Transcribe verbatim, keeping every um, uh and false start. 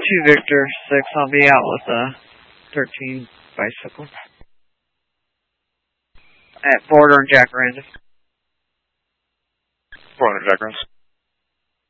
Two Victor six. I'll be out with a thirteen bicycle at Border and Jacaranda. Border and Jacaranda.